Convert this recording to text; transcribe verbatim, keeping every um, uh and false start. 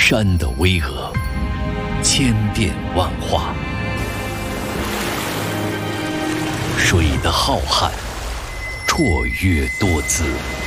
山的巍峨，千变万化；水的浩瀚，绰约多姿。